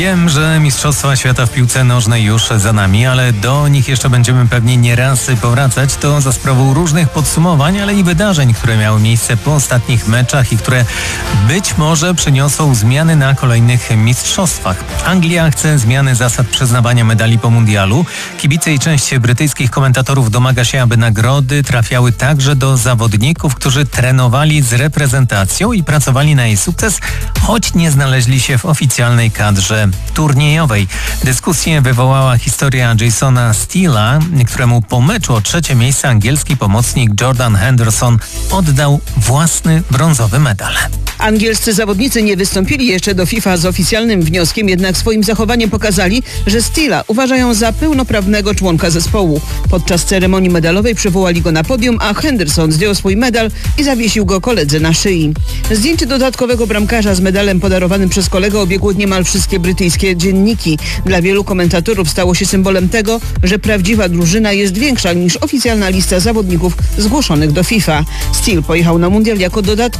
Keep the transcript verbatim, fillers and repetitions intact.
Wiem, że Mistrzostwa Świata w piłce nożnej już za nami, ale do nich jeszcze będziemy pewnie nie raz powracać. To za sprawą różnych podsumowań, ale i wydarzeń, które miały miejsce po ostatnich meczach i które być może przyniosą zmiany na kolejnych mistrzostwach. Anglia chce zmiany zasad przyznawania medali po mundialu. Kibice i część brytyjskich komentatorów domaga się, aby nagrody trafiały także do zawodników, którzy trenowali z reprezentacją i pracowali na jej sukces, choć nie znaleźli się w oficjalnej kadrze turniejowej. Dyskusję wywołała historia Jasona Steela, któremu po meczu o trzecie miejsce angielski pomocnik Jordan Henderson oddał własny brązowy medal. Angielscy zawodnicy nie wystąpili jeszcze do FIFA z oficjalnym wnioskiem, jednak swoim zachowaniem pokazali, że Steela uważają za pełnoprawnego członka zespołu. Podczas ceremonii medalowej przywołali go na podium, a Henderson zdjął swój medal i zawiesił go koledze na szyi. Zdjęcie dodatkowego bramkarza z medalem podarowanym przez kolegę obiegło niemal wszystkie brytyjskie dzienniki. Dla wielu komentatorów stało się symbolem tego, że prawdziwa drużyna jest większa niż oficjalna lista zawodników zgłoszonych do FIFA. Steel pojechał na mundial jako dodatkowy